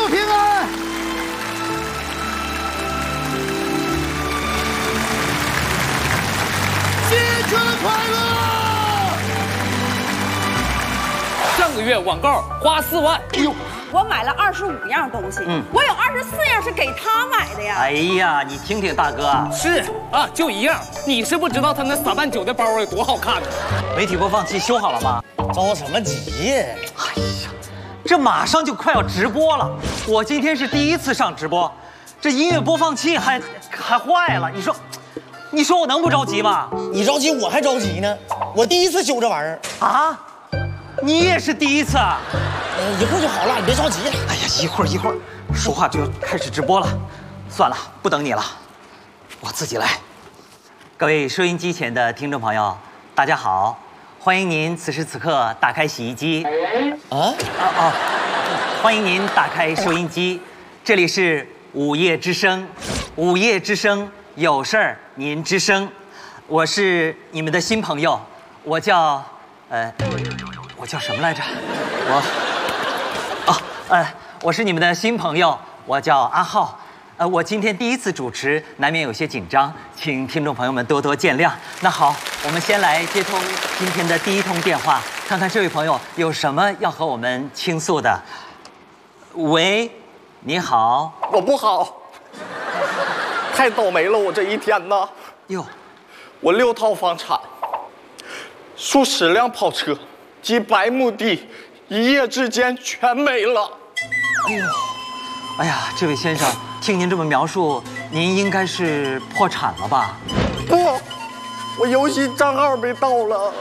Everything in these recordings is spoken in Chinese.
平安。新春快乐！ 上个月网购花4万， 哎呦， 我买了25样东西，我有24样是给他买的呀。 哎呀，你听听大哥， 是啊，就1样。你是不知道他那3万9的包有多好看呢。 媒体播放器修好了吗？ 着什么急呀？ 哎呀，这马上就快要直播了，我今天是第一次上直播，这音乐播放器还坏了，你说我能不着急吗？ 你着急，我还着急呢。我第一次修这玩意儿啊，你也是第一次啊？ 一会儿就好了，你别着急。 哎呀，一会儿，说话就要开始直播了，算了，不等你了，我自己来。各位收音机前的听众朋友，大家好，欢迎您此时此刻打开洗衣机。欢迎您打开收音机，这里是午夜之声，午夜之声有事儿您吱声，我是你们的新朋友，我叫什么来着？我是你们的新朋友，我叫阿浩。我今天第一次主持，难免有些紧张，请听众朋友们多多见谅。那好，我们先来接通今天的第一通电话，看看这位朋友有什么要和我们倾诉的。喂，你好。 我不好，太倒霉了，我这一天呐。 哟， 我6套房产，数10辆跑车，几百亩地，一夜之间全没了。 哎呀，这位先生，听您这么描述，您应该是破产了吧？ 不，我游戏账号被盗了。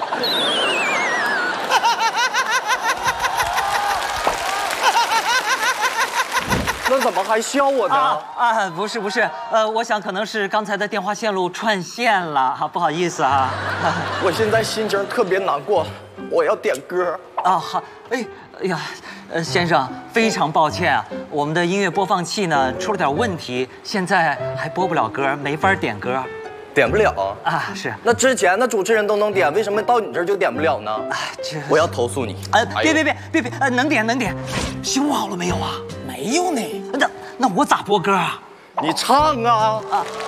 那怎么还笑我呢？ 不是，我想可能是刚才的电话线路串线了哈，不好意思啊。 我现在心情特别难过，我要点歌。 好，哎呀，先生，非常抱歉啊，我们的音乐播放器呢出了点问题，现在还播不了歌，没法点歌。 点不了啊？是。 那之前的主持人都能点，为什么到你这儿就点不了呢？我要投诉你。 别，能点，修好了没有啊？ 没有呢。 那我咋播歌啊？ 你唱啊！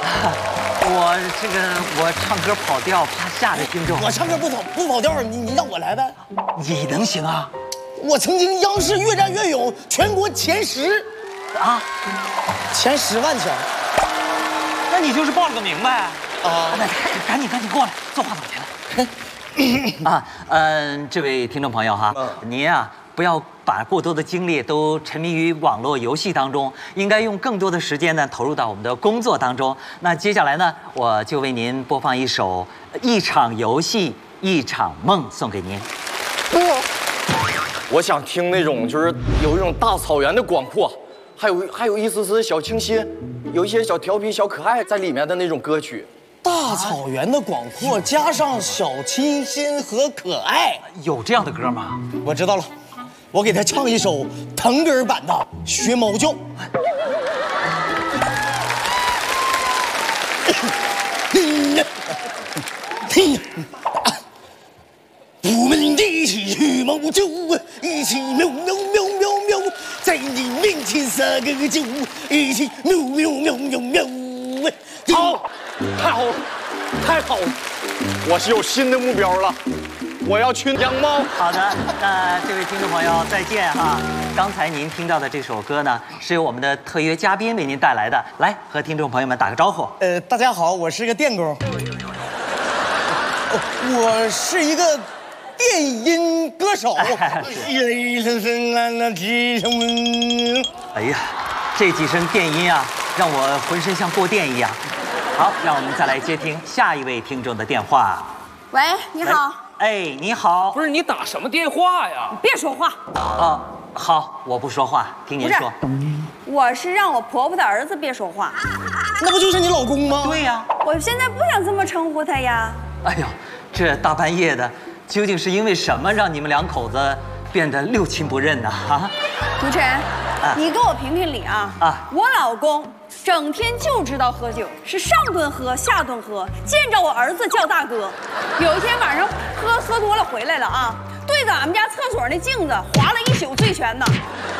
我唱歌跑调，怕吓着听众。 我唱歌不跑调，你让我来呗。 你能行啊？ 我曾经央视越战越勇，全国前10，前10万强。 那你就是报了个名呗。那赶紧过来，坐话筒前来。这位听众朋友哈，您啊不要把过多的精力都沉迷于网络游戏当中，应该用更多的时间呢投入到我们的工作当中。那接下来呢，我就为您播放一首《一场游戏一场梦》，送给您。 我想听那种就是有一种大草原的广阔，还有一丝丝小清新，有一些小调皮、小可爱在里面的那种歌曲。 大草原的广阔加上小清新和可爱， 有这样的歌吗？ 我知道了，我给他唱一首腾格尔版的《学猫叫》。我们一起学猫叫，一起喵喵喵喵喵，在你面前撒个娇，一起喵喵喵喵喵。 好，太好了，我是有新的目标了，我要去养猫。 好的，那这位听众朋友再见哈。刚才您听到的这首歌呢，是由我们的特约嘉宾为您带来的，来和听众朋友们打个招呼。 大家好，我是个电工，我是一个电音歌手。 哎呀，这几声电音啊，让我浑身像过电一样。好，让我们再来接听下一位听众的电话。 喂，你好。 哎，你好。 不是你打什么电话呀？ 你别说话。 好，我不说话，听您说。 我是让我婆婆的儿子别说话。 那不就是你老公吗？ 对呀。 我现在不想这么称呼他呀。 哎呦，这大半夜的，究竟是因为什么让你们两口子变得六亲不认呢？ 主持人，你给我评评理啊！我老公整天就知道喝酒，是上顿喝下顿喝，见着我儿子叫大哥。有一天晚上喝多了回来了啊，对咱们家厕所那镜子划了一宿醉拳呢。